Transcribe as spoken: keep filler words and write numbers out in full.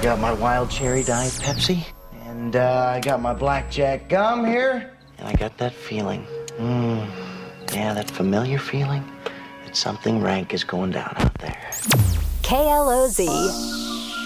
got my wild cherry diet Pepsi, and uh, I got my blackjack gum here, and I got that feeling. Mmm, yeah, that familiar feeling that something rank is going down out there. K L O Z.